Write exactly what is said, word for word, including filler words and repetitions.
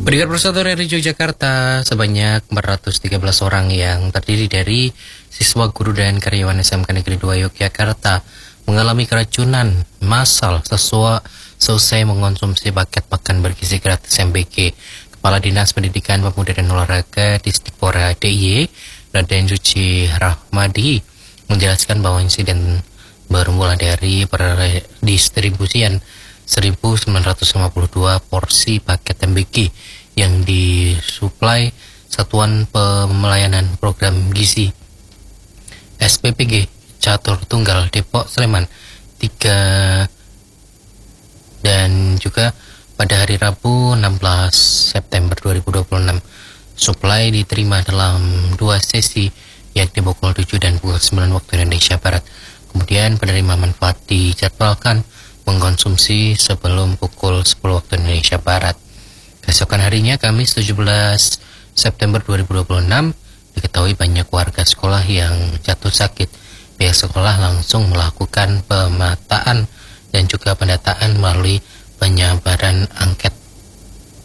Pendengar Persatuan R I Yogyakarta, sebanyak empat ratus tiga belas orang yang terdiri dari siswa, guru, dan karyawan S M K Negeri dua Yogyakarta mengalami keracunan massal sesuai selesai mengonsumsi paket makan bergizi gratis M B G. Kepala Dinas Pendidikan, Pemuda dan Olahraga Disdikpora D I Y, Raden Suci Rahmadi, menjelaskan bahwa insiden bermula dari perdistribusian seribu sembilan ratus lima puluh dua porsi paket M B G yang disuplai Satuan Pemelayanan Program Gizi S P P G Catur Tunggal Depok Sleman tiga, dan juga pada hari Rabu enam belas September dua ribu dua puluh enam. Suplai diterima dalam dua sesi, yakni pukul tujuh dan pukul sembilan waktu Indonesia Barat. Kemudian penerima manfaat dijadwalkan mengkonsumsi sebelum pukul sepuluh waktu Indonesia Barat. Keesokan harinya, Kamis tujuh belas September dua ribu dua puluh enam, diketahui banyak warga sekolah yang jatuh sakit. Pihak sekolah langsung melakukan pemetaan dan juga pendataan melalui penyebaran angket